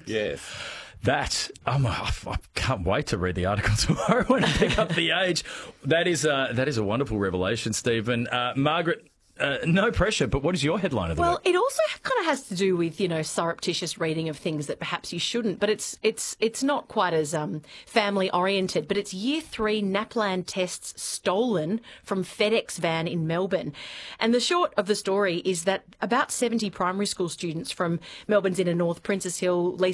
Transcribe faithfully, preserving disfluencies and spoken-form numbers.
Yes. That, um, I I can't wait to read the article tomorrow when I pick up The Age. That is, uh, that is a wonderful revelation, Stephen. Uh, Margaret, uh, no pressure, but what is your headline of the Well, week? it also kind of has to do with, you know, surreptitious reading of things that perhaps you shouldn't, but it's it's it's not quite as um, family-oriented, but it's year three NAPLAN tests stolen from FedEx van in Melbourne. And the short of the story is that about seventy primary school students from Melbourne's inner north, Princess Hill,